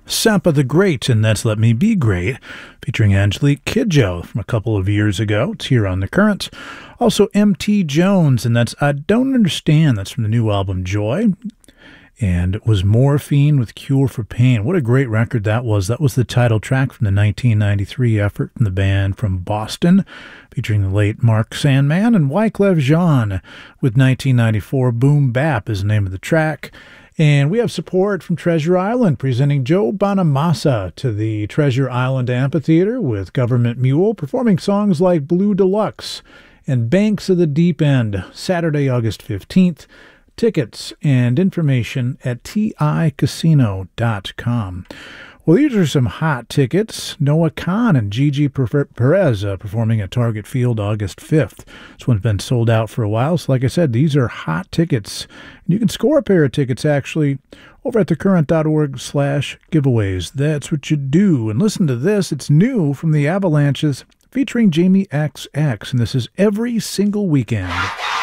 Sampa the Great, and that's Let Me Be Great, featuring Angelique Kidjo from a couple of years ago. It's here on The Currents. Also, M.T. Jones, and that's I Don't Understand. That's from the new album Joy. And it was Morphine with Cure for Pain. What a great record that was. That was the title track from the 1993 effort from the band from Boston, featuring the late Mark Sandman and Wyclef Jean with 1994 Boom Bap is the name of the track. And we have support from Treasure Island, presenting Joe Bonamassa to the Treasure Island Amphitheater with Government Mule, performing songs like Blue Deluxe and Banks of the Deep End, Saturday, August 15th. Tickets and information at ticasino.com. Well, these are some hot tickets. Noah Khan and Gigi Perez performing at Target Field August 5th. This one's been sold out for a while, so like I said, these are hot tickets. And you can score a pair of tickets, actually, over at thecurrent.org/giveaways. That's what you do. And listen to this. It's new from the Avalanches, featuring Jamie XX, and this is Every Single Weekend.